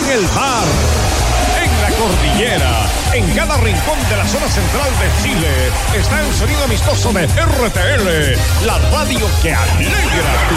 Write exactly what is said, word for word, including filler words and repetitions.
en el mar, en la cordillera, en cada rincón de la zona central de Chile, está el sonido amistoso de R T L, la radio que alegra tu